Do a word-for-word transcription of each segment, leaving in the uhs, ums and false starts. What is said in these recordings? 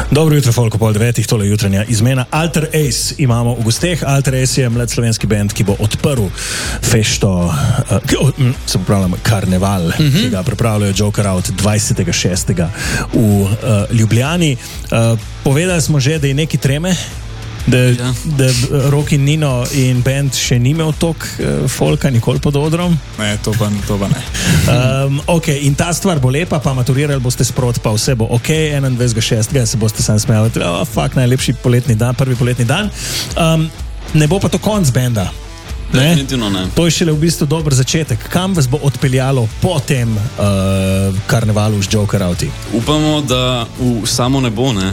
Dobro jutro, Folko, pol devetih, tole jutranja izmena. Alter Ace imamo v gosteh. Alter Ace je mlad slovenski band, ki bo odprl fešto, uh, ki, oh, se popravljam, karneval, mm-hmm. ki ga pripravljajo Joker Out dvajsetega šestega v uh, Ljubljani. Uh, povedali smo že, da je neki treme, da, ja. da Roki, Nino in band še ni imel toliko uh, folka nikoli pod odrom. Ne, to pa, to pa ne. um, ok, in ta stvar bo lepa, pa maturirali boste sprot, pa vse bo ok, enaindvajsetega šestega se boste sam smejali, oh, fuck, najlepši poletni dan, prvi poletni dan. Um, ne bo pa to konc benda. Definitivno ne. To je šele v bistvu dober začetek. Kam vas bo odpeljalo po tem uh, karnevalu z Joker Outi? Upamo, da v samo nebo, ne.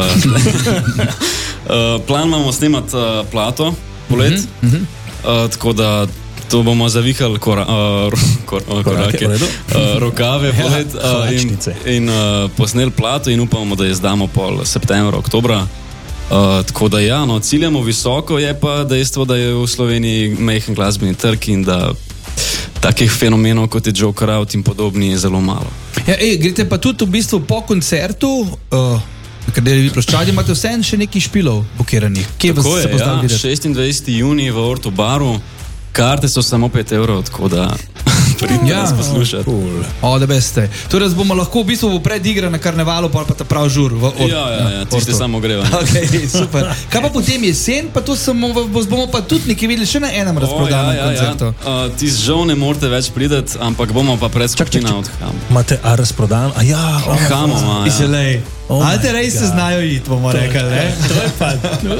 Uh, uh, plan imamo snimati uh, plato polet, mm-hmm, mm-hmm. Uh, tako da to bomo zavihali kora, uh, kor, uh, korake, uh, rokave polet uh, in, in uh, posneli plato in upamo, da je zdamo pol septembra, oktobra. Uh, tako da ja, no, ciljamo visoko, je pa dejstvo, da je v Sloveniji majhen glasbeni trg in da takih fenomenov kot je Joker Out in podobni je zelo malo. Ja, ej, greste pa tudi v bistvu po koncertu, uh, kateri vi ploščadi, imate vse še nekaj špilov bukiranih. Kje tako vas je, ja, šestindvajseti junij v Orto baru, karte so samo pet evrov, tako da pridite ja, nas poslušati. Cool. O, da beste. Torej, bomo lahko v bistvu predigra na karnevalu, pa pa ta prav žur. V or, ja, ja, ja, tiste samo greva. Ok, super. Kaj pa potem jesen, pa to samo, bomo pa tudi nekaj videli še na enem razprodanem ja, ja, koncertu. Ja. Uh, Tis žal ne morate več prideti, ampak bomo pa pred skupina od Hama. Imate a razprodan? A ja, od oh, Hama, ja. Iselej. Oh Alter Ace se znajo iti, bomo rekli, ne? To je pa...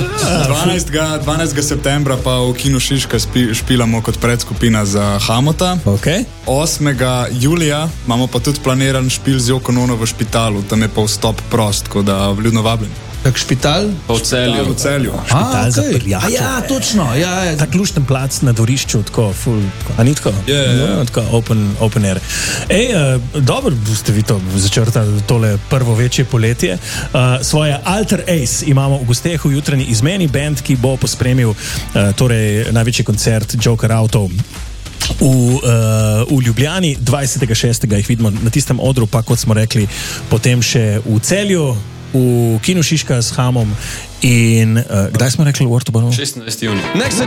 dvanajstega septembra pa v Kinu Šiška spi, špilamo kot predskupina za Hamota. Okay. osmega julija imamo pa tudi planiran špil z Joko Ono v Špitalu, tam je pa vstop prost, tako da vljudno vabim. Tak špital? Pa v Celju. V Celju. Špital A, za okay. prijatelje. Ja, točno. Ja, ja. Tak lušten plac na dvorišču, tako, full, a ni tako? Ja, ja, ja. No, tako, open, open air. Ej, uh, dobro ste vi to začrtali, tole prvo večje poletje. Uh, svoje Alter Ace imamo v gosteh v jutranji izmeni, band, ki bo pospremil uh, torej največji koncert Joker Outov v, uh, v Ljubljani, dvajsetega šestega jih vidimo na tistem odru, pa kot smo rekli, potem še v Celju, v Kinu Šiška s Hamom in uh, kdaj smo rekli v Orto baru? šestindvajseti junij.